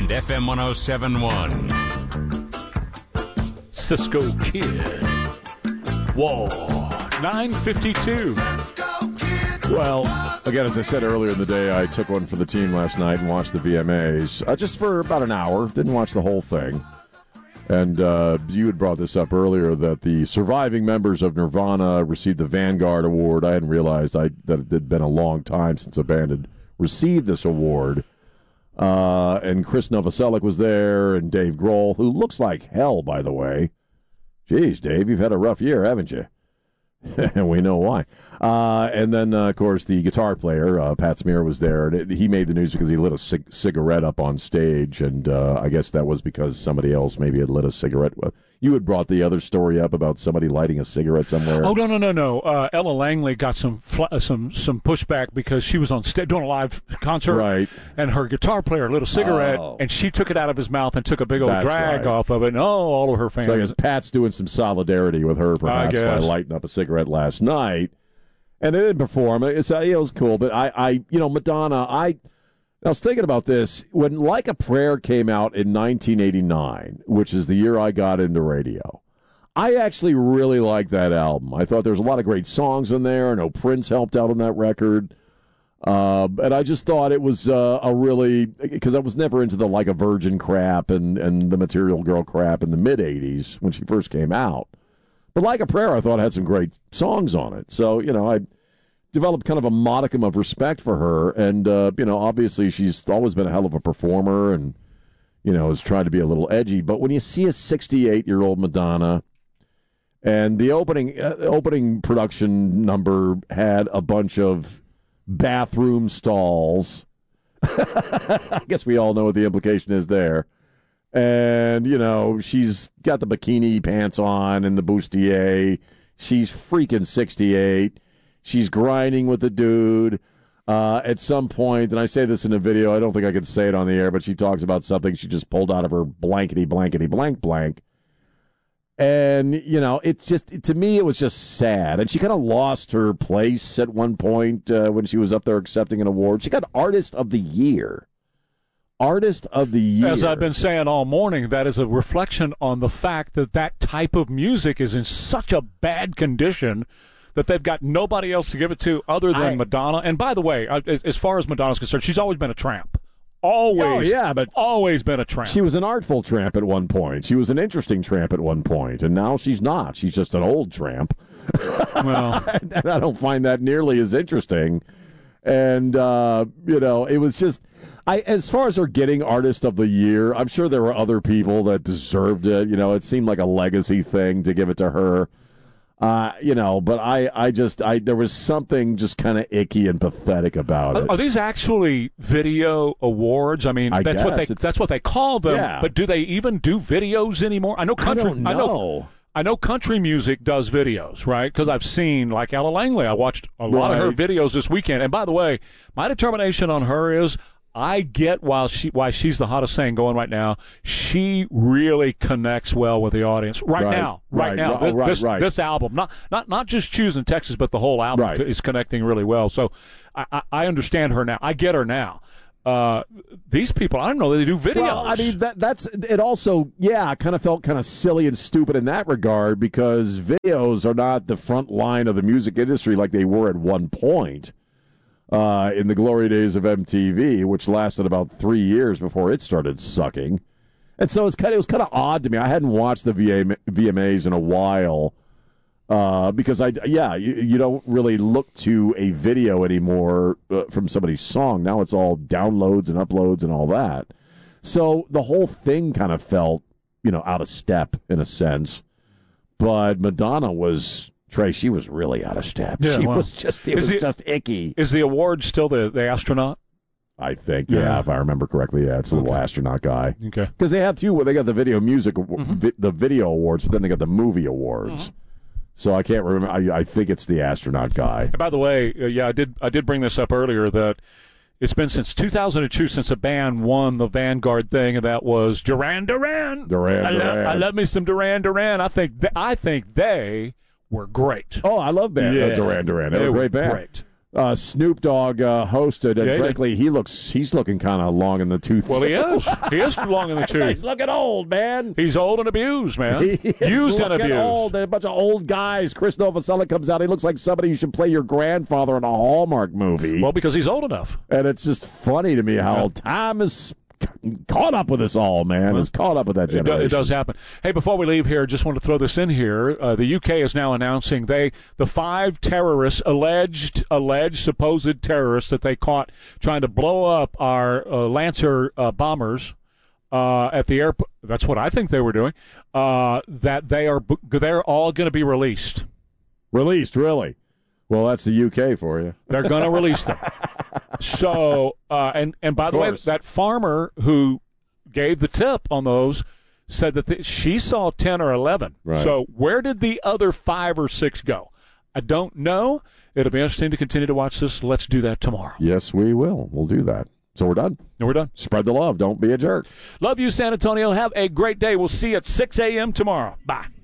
and FM 107.1. Cisco Kid. Whoa. 9:52. Well, again, as I said earlier in the day, I took one for the team last night and watched the VMAs just for about an hour. Didn't watch the whole thing. And you had brought this up earlier that the surviving members of Nirvana received the Vanguard Award. I hadn't realized that it had been a long time since a band had received this award. And Chris Novoselic was there, and Dave Grohl, who looks like hell, by the way. Jeez, Dave, you've had a rough year, haven't you? And we know why. And then, of course, the guitar player, Pat Smear, was there. And he made the news because he lit a cigarette up on stage, and I guess that was because somebody else maybe had lit a cigarette. You had brought the other story up about somebody lighting a cigarette somewhere. Oh, no. Ella Langley got some pushback because she was on stage doing a live concert, right? And her guitar player lit a cigarette, and she took it out of his mouth and took a big old drag off of it, and all of her fans. So I guess Pat's doing some solidarity with her, perhaps, by lighting up a cigarette last night. And they didn't perform. It was cool. But Madonna, I was thinking about this. When Like a Prayer came out in 1989, which is the year I got into radio, I actually really liked that album. I thought there was a lot of great songs in there. I know Prince helped out on that record. And I just thought it was a really, because I was never into the Like a Virgin crap and the Material Girl crap in the mid-'80s when she first came out. But Like a Prayer, I thought, had some great songs on it. So, I developed kind of a modicum of respect for her. And, obviously she's always been a hell of a performer and, has tried to be a little edgy. But when you see a 68-year-old Madonna, and the opening production number had a bunch of bathroom stalls, I guess we all know what the implication is there. And, she's got the bikini pants on and the bustier. She's freaking 68. She's grinding with the dude. At some point, and I say this in a video, I don't think I can say it on the air, but she talks about something she just pulled out of her blankety blank blank. And, it's just, to me, it was just sad. And she kind of lost her place at one point when she was up there accepting an award. She got Artist of the Year. Artist of the Year. As I've been saying all morning, that is a reflection on the fact that type of music is in such a bad condition that they've got nobody else to give it to other than Madonna. And by the way, as far as Madonna's concerned, she's always been a tramp. Always been a tramp. She was an artful tramp at one point. She was an interesting tramp at one point, and now she's not. She's just an old tramp. Well, and I don't find that nearly as interesting. And, it was just, as far as her getting Artist of the Year, I'm sure there were other people that deserved it. It seemed like a legacy thing to give it to her. But there was something just kind of icky and pathetic about it. Are these actually video awards? I mean, that's what they call them. Yeah. But do they even do videos anymore? I know country. I don't know. I know country music does videos, right? Because I've seen, like Ella Langley, I watched a lot of her videos this weekend. And by the way, my determination on her is I get why she's the hottest thing going right now. She really connects well with the audience right now. This album, not just Choosing Texas, but the whole album is connecting really well. So I understand her now. I get her now. These people, I don't know that they do videos. Well, I mean, that's it. Also, kind of felt kind of silly and stupid in that regard because videos are not the front line of the music industry like they were at one point in the glory days of MTV, which lasted about 3 years before it started sucking. And so it was kind of odd to me. I hadn't watched the VMAs in a while. Because you don't really look to a video anymore from somebody's song. Now it's all downloads and uploads and all that. So the whole thing kind of felt, out of step in a sense. But Madonna was, Trey, she was really out of step. Yeah, was just icky. Is the award still the astronaut? I think, if I remember correctly, it's a little astronaut guy. Okay. Because they have two. They got the video music, the video awards, but then they got the movie awards. Mm-hmm. So I can't remember. I think it's the astronaut guy. And by the way, I did bring this up earlier that it's been since 2002 since a band won the Vanguard thing, and that was Duran Duran. I love me some Duran Duran. I think they were great. Oh, I love Duran Duran. They were a great band. Great. Snoop Dogg hosted, and frankly, he's looking kind of long in the tooth. Well, he is. He is long in the tooth. He's looking old, man. He's old and abused, man. Used and abused. Old. They're a bunch of old guys. Chris Novoselic comes out. He looks like somebody who should play your grandfather in a Hallmark movie. Well, because he's old enough. And it's just funny to me how time is caught up with us all, man. It's caught up with that generation. It does happen. Hey, before we leave here, just want to throw this in here. The UK is now announcing the 5 terrorists, alleged supposed terrorists that they caught trying to blow up our Lancer bombers at the airport. That's what I think they were doing. That they're all going to be released. Released, really? Well, that's the UK for you. They're going to release them. So, and by the way, that farmer who gave the tip on those said that she saw 10 or 11. Right. So where did the other 5 or 6 go? I don't know. It'll be interesting to continue to watch this. Let's do that tomorrow. Yes, we will. We'll do that. So we're done. And we're done. Spread the love. Don't be a jerk. Love you, San Antonio. Have a great day. We'll see you at 6 a.m. tomorrow. Bye.